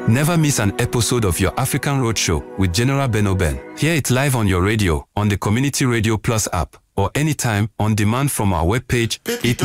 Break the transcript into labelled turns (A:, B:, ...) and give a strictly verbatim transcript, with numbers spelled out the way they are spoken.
A: Never miss an episode of your African Roadshow with General Ben Oben. Hear it live on your radio, on the Community Radio Plus app, or anytime on demand from our webpage, eight